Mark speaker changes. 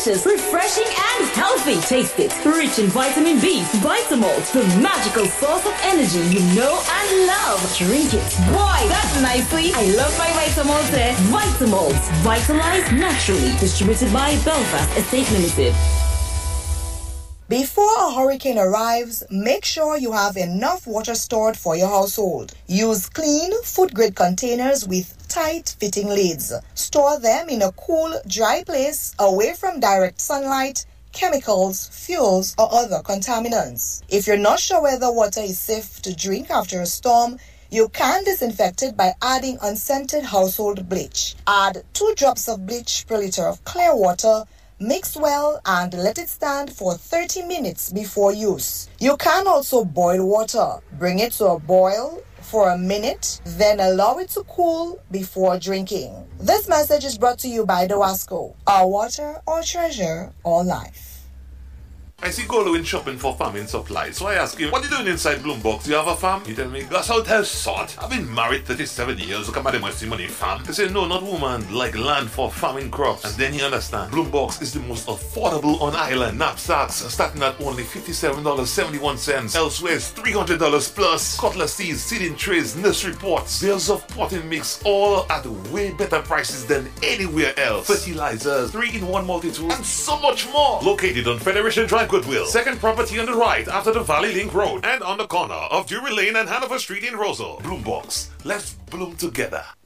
Speaker 1: Refreshing and healthy. Taste it. Rich in vitamin B. Vitamalt, the magical source of energy you know and love. Drink it. Boy, that's nicely. I love my Vitamalt. Vitamalt. Vitalize naturally. Distributed by Belfast Estate Limited.
Speaker 2: Before a hurricane arrives, make sure you have enough water stored for your household. Use clean, food-grade containers with tight-fitting lids. Store them in a cool, dry place away from direct sunlight, chemicals, fuels, or other contaminants. If you're not sure whether water is safe to drink after a storm, you can disinfect it by adding unscented household bleach. Add 2 drops of bleach per liter of clear water. Mix well and let it stand for 30 minutes before use. You can also boil water. Bring it to a boil for a minute, then allow it to cool before drinking. This message is brought to you by Dowasco. Our water, our treasure, our life.
Speaker 3: I see Golo in shopping for farming supplies, so I ask him, what are you doing inside Bloombox? Do you have a farm? He tell me, Gus, out have sort. I've been married 37 years, look at my see money farm. He say, no, not woman, like land for farming crops. And then he understand, Bloombox is the most affordable on island. Knapsacks starting at only $57.71. Elsewhere it's $300 plus. Cutlasses, seeding trays, nursery pots, bales of potting mix, all at way better prices than anywhere else. Fertilizers, 3-in-1 multi-tools, and so much more. Located on Federation Drive, Goodwill. Second property on the right after the Valley Link Road and on the corner of Drury Lane and Hanover Street in Rosal. Bloombox. Let's bloom together.